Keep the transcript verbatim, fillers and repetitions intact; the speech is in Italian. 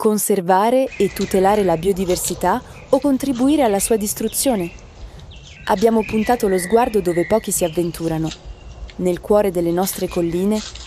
Conservare e tutelare la biodiversità o contribuire alla sua distruzione? Abbiamo puntato lo sguardo dove pochi si avventurano, nel cuore delle nostre colline,